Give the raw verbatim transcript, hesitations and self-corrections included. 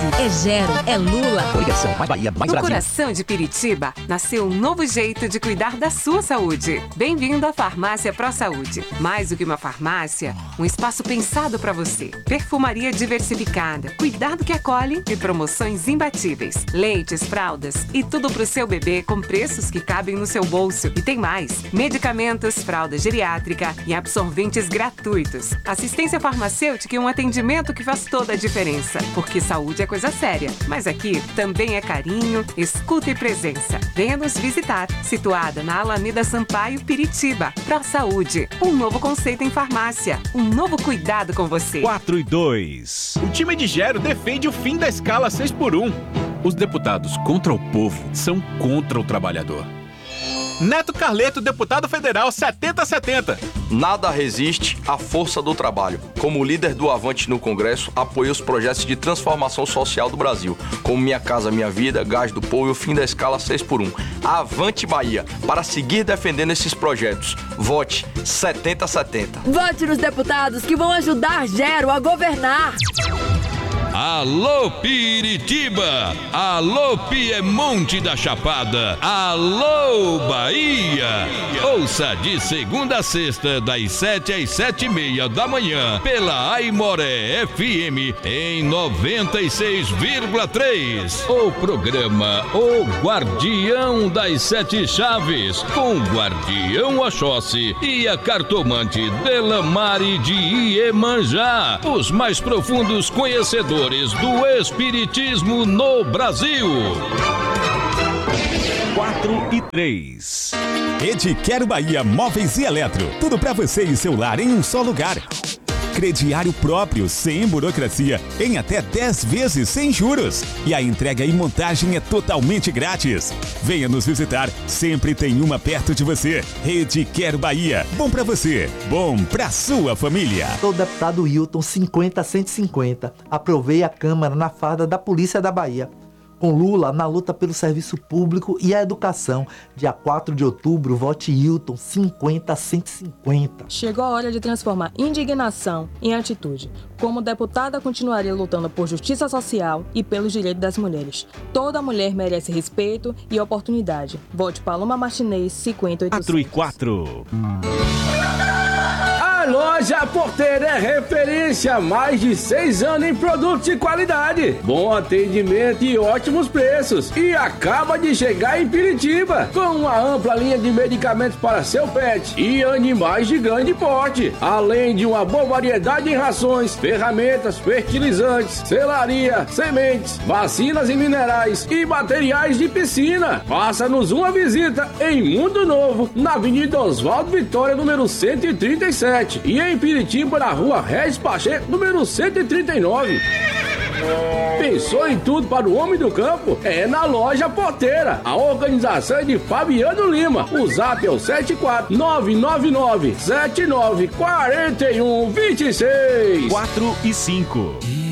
é Gero, é Lula. Coligação Mais Bahia, Mais No Brasil. coração de Piritiba, nasceu um novo jeito de cuidar da sua saúde. Bem-vindo à Farmácia Pro Saúde. Mais do que uma farmácia, um espaço pensado para você. Perfumaria diversificada, cuidado que acolhe e promoções imbatíveis. Leites, fraldas e tudo pro seu bebê com preços que cabem no seu bolso. E tem mais, medicamentos, fralda geriátrica e absorventes gratuitos. Assistência farmacêutica e um atendimento que faz toda a diferença. Porque saúde é coisa séria, mas aqui também é carinho, escuta e presença. Venha nos visitar, situada na Alameda Sampaio, Piritiba. Pro Saúde, um novo conceito em farmácia, um novo cuidado com você. quatro e dois. O time de Gero defende o fim da escala seis por um. Os deputados contra o povo são contra o trabalhador. Neto Carleto, deputado federal setenta a setenta. Nada resiste à força do trabalho. Como líder do Avante no Congresso, apoiei os projetos de transformação social do Brasil, como Minha Casa Minha Vida, Gás do Povo e o fim da escala seis por um. Avante Bahia, para seguir defendendo esses projetos. Vote setenta a setenta. Vote nos deputados que vão ajudar Gero a governar. Alô Piritiba, alô Piemonte da Chapada, alô Bahia. Ouça de segunda a sexta, das sete às sete e meia da manhã, pela Aimoré F M em noventa e seis vírgula três. O programa O Guardião das Sete Chaves, com o Guardião Oxóssi e a cartomante Delamare de Iemanjá, os mais profundos conhecedores do Espiritismo no Brasil. quatro e três. Rede Quero Bahia Móveis e Eletro. Tudo para você e seu lar em um só lugar. Crediário próprio, sem burocracia, em até dez vezes sem juros. E a entrega e montagem é totalmente grátis. Venha nos visitar, sempre tem uma perto de você. Rede Quero Bahia. Bom pra você, bom pra sua família. Sou o deputado Hilton cinquenta a cento e cinquenta. Aprovei a Câmara na farda da Polícia da Bahia. Com Lula na luta pelo serviço público e a educação. Dia quatro de outubro, vote Hilton cinquenta a cento e cinquenta. Chegou a hora de transformar indignação em atitude. Como deputada, continuaria lutando por justiça social e pelos direitos das mulheres. Toda mulher merece respeito e oportunidade. Vote Paloma Martinez cinquenta e oitocentos. quatro e quatro. A Loja Porteira é referência há mais de seis anos em produtos de qualidade, bom atendimento e ótimos preços. E acaba de chegar em Piritiba, com uma ampla linha de medicamentos para seu pet e animais de grande porte, além de uma boa variedade em rações, ferramentas, fertilizantes, selaria, sementes, vacinas e minerais e materiais de piscina. Faça-nos uma visita em Mundo Novo, na Avenida Oswaldo Vitória, número cento e trinta e sete. E em Piritiba, na rua Regis Pacheco, número cento e trinta e nove. Pensou em tudo para o homem do campo? É na Loja Porteira. A organização é de Fabiano Lima. O zap é o sete quatro nove nove nove sete nove quatro um dois seis. quatro e cinco.